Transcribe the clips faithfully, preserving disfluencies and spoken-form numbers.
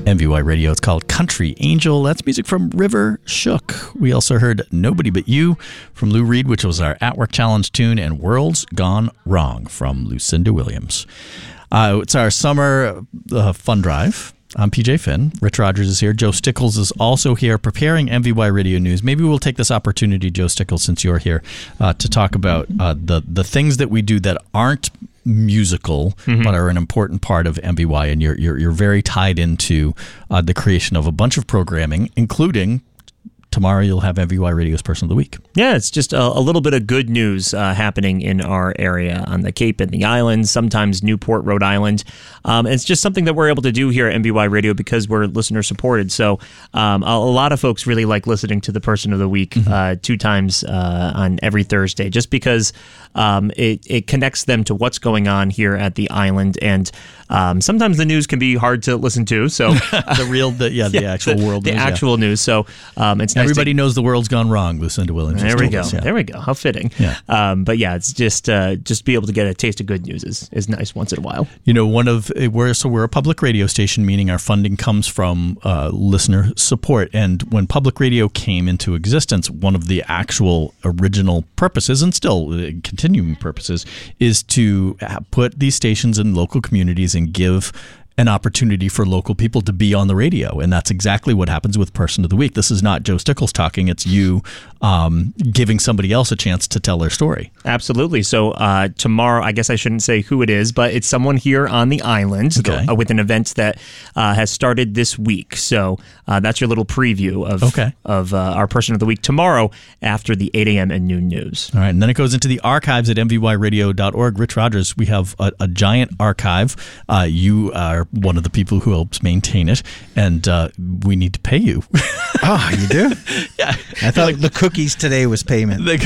M V Y Radio. It's called Country Angel. That's music from River Shook. We also heard Nobody But You from Lou Reed, which was our At Work Challenge tune, and World's Gone Wrong from Lucinda Williams. Uh, it's our summer uh, fun drive. I'm P J Finn. Rich Rogers is here. Joe Stickles is also here preparing M V Y Radio News. Maybe we'll take this opportunity, Joe Stickles, since you're here, uh, to talk about uh, the, the things that we do that aren't musical, mm-hmm. but are an important part of M V Y. And you're, you're, you're very tied into uh, the creation of a bunch of programming, including tomorrow you'll have M V Y Radio's Person of the Week. Yeah, it's just a, a little bit of good news uh, happening in our area on the Cape and the islands, sometimes Newport, Rhode Island. Um, it's just something that we're able to do here at M V Y Radio because we're listener supported. So um, a, a lot of folks really like listening to the Person of the Week mm-hmm. uh, two times uh, on every Thursday, just because um, it, it connects them to what's going on here at the island. And um, sometimes the news can be hard to listen to. So the real, the, yeah, the yeah, actual the, world the news. The actual yeah. news. So um, it's nice Everybody to, knows the world's gone wrong, Lucinda Williams. There we go. Us, yeah. There we go. How fitting. Yeah. Um, but yeah, it's just uh, just be able to get a taste of good news is, is nice once in a while. You know, one of we're so we're a public radio station, meaning our funding comes from uh, listener support. And when public radio came into existence, one of the actual original purposes, and still continuing purposes, is to put these stations in local communities and give an opportunity for local people to be on the radio. And that's exactly what happens with Person of the Week. This is not Joe Stickles talking. It's you um, giving somebody else a chance to tell their story. Absolutely. So uh, tomorrow, I guess I shouldn't say who it is, but it's someone here on the island okay. uh, with an event that uh, has started this week. So uh, that's your little preview of, okay. of uh, our Person of the Week tomorrow after the eight a.m. and noon news. All right. And then it goes into the archives at m v y radio dot org. Rich Rogers, we have a, a giant archive. Uh, you are one of the people who helps maintain it, and uh, we need to pay you. Oh, you do? Yeah. I thought like, the cookies today was payment. Rich,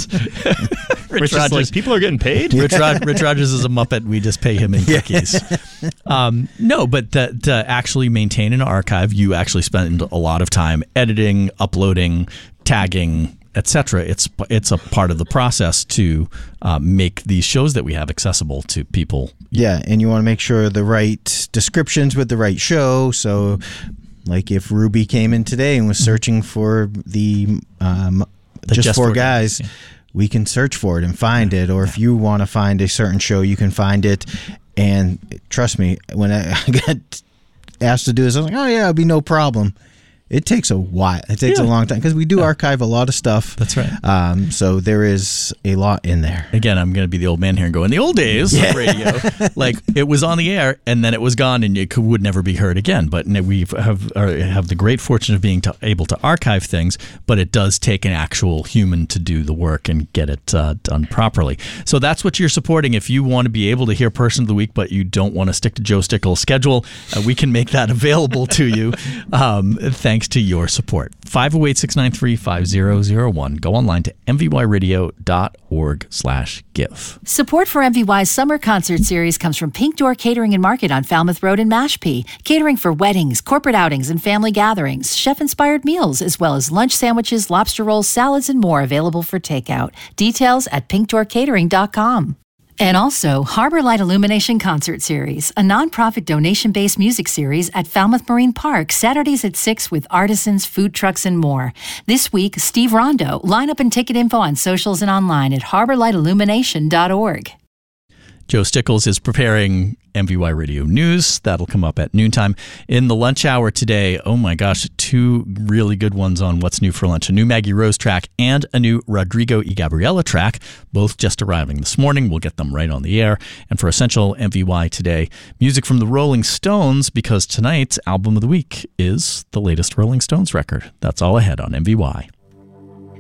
Rich Rogers, like, people are getting paid? Rich, Rod, Rich Rogers is a Muppet. We just pay him in cookies. Yeah. Um, no, but to, to actually maintain an archive, you actually spend a lot of time editing, uploading, tagging, et cetera. It's it's a part of the process to uh, make these shows that we have accessible to people. Yeah, and you want to make sure the right descriptions with the right show. So, like if Ruby came in today and was searching for the, um, the Just, Just Four Guys, yeah. we can search for it and find it. Or yeah. if you want to find a certain show, you can find it. And trust me, when I got asked to do this, I was like, oh yeah, it'll be no problem. It takes a while. It takes yeah. a long time because we do yeah. archive a lot of stuff. That's right. Um, so there is a lot in there. Again, I'm going to be the old man here and go, in the old days yeah. of radio, like it was on the air and then it was gone and it could, would never be heard again. But we have have the great fortune of being to, able to archive things, but it does take an actual human to do the work and get it uh, done properly. So that's what you're supporting. If you want to be able to hear Person of the Week, but you don't want to stick to Joe Stickles' schedule, uh, we can make that available to you. Um, thanks. Thanks to your support. five oh eight, six nine three, five oh oh one. Go online to m v y radio dot org slash give. Support for M V Y's summer concert series comes from Pink Door Catering and Market on Falmouth Road in Mashpee. Catering for weddings, corporate outings, and family gatherings. Chef-inspired meals, as well as lunch sandwiches, lobster rolls, salads, and more available for takeout. Details at pink door catering dot com. And also, Harbor Light Illumination Concert Series, a nonprofit donation-based music series at Falmouth Marine Park, Saturdays at six with artisans, food trucks, and more. This week, Steve Rondo. Line up and ticket info on socials and online at harbor light illumination dot org. Joe Stickles is preparing M V Y Radio News. That'll come up at noontime. In the lunch hour today, oh my gosh, two really good ones on What's New for Lunch. A new Maggie Rose track and a new Rodrigo y Gabriela track, both just arriving this morning. We'll get them right on the air. And for Essential M V Y today, music from the Rolling Stones, because tonight's album of the week is the latest Rolling Stones record. That's all ahead on M V Y.